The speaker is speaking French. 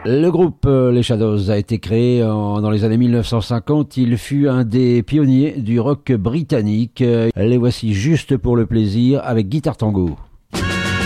Le groupe Les Shadows a été créé dans les années 1950. Il fut un des pionniers du rock britannique. Les voici juste pour le plaisir avec Guitare Tango.